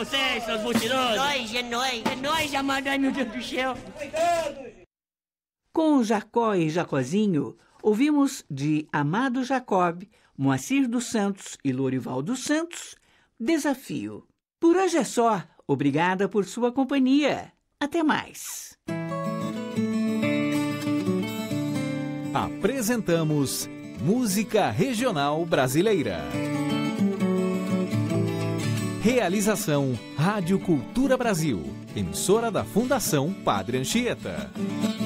vocês, seus mentirosos. É nóis, amado, ai meu Deus do céu. Com Jacó e Jacozinho, ouvimos de Amado Jacob, Moacir dos Santos e Lorival dos Santos, Desafio. Por hoje é só. Obrigada por sua companhia. Até mais. Apresentamos Música Regional Brasileira. Realização Rádio Cultura Brasil, emissora da Fundação Padre Anchieta.